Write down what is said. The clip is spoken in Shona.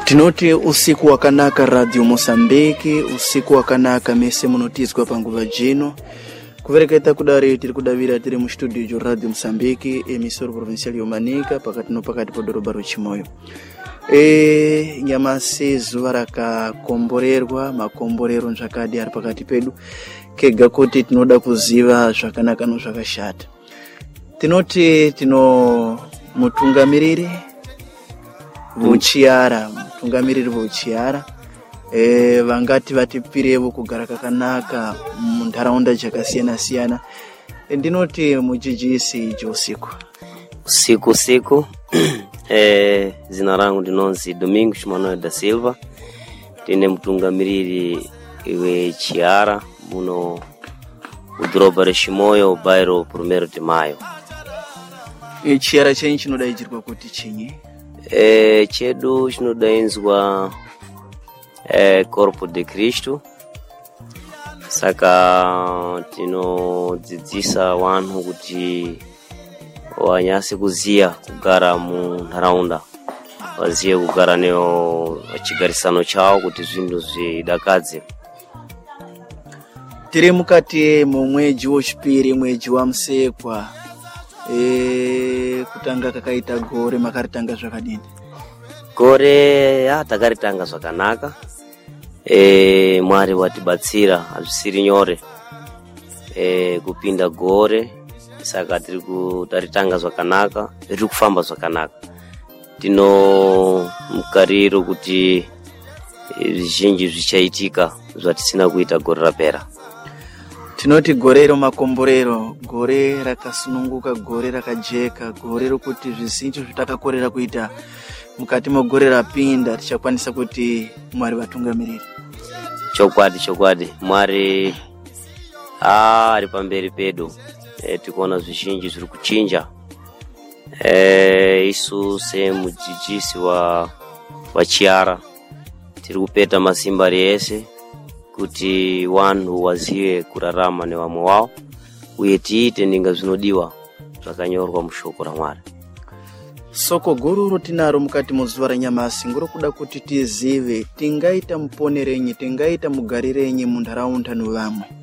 Tinoti usiku wakanaka Radio Mosambiki, usiku wakanaka mese munotizwa panguva jino. Kuvereketa kudari tiri kudavira tiri mu studio jo Radio Mosambiki, emisoro provincial yomanika pakati no pakati podoroba Chimoyo. Nyamasi zuva rakakomborerwa, makomborero nzvakadi ari pakati pedu kega kuti tinoda kuziva zvakanaka no zvakashata. Tinoti tino mutungamiriri vuchiara, mutungamiriri vuchiara, vangati vatipirevo kugara kakanaka muntaraunda jakasiyana siyana. Ndinoti mudzidzisi josiku usiku zina rangu ndinonzi Domingos Manuel da Silva, tine mutungamiriri iwe chiara muno udroba Chimoyo bairro 1 de maio. Chiara chenyi chinodaidzirwa kuti chinyi? Chedu chinodainzwa Corpo de Cristo. Saka tinodzidzisa vanhu kuti wanyase kuziya kugara munharaunda, waziye kugara neo chigarisano chao kuti zvinhu zvidakadze. Tiri mukati mumweji wechipiri, mweji waMusekwa. Kutanga kakaita gore makaritanga zvakadini? Gore takaritanga zvakanaka. Mwari watibatsira, azvisiri nyore kupinda gore. Saka tiri kutaritanga zvakanaka, tiri kufamba zvakanaka. Tino mukariro kuti zvizhinji zvichaitika zvatisina kuita gore rapera. Tinoti gorero makomborero, gore rakasununguka, gore rakajeka, gore rokuti zvizinji zvitakakorera kuita mukati mogore rapinda tichakwanisa kuti Mwari vatungamiriri. Chokwadi Mwari ari pamberi pedu. Tikuona zvizhinji zviri kuchinja. Isu semudzidzisi wa chiara tiri kupeta masimba ese kuti vanhu wazive kurarama nevamwe wavo uye tiite ninga zvinodiwa zvakanyorwa mushoko raMwari. Soko guru rotinaro mukati muzuva ranyamasi ngoro kuda kuti tizive tingaita muponerenyi, tingaita mugarirenyi munharaunda nevamwe.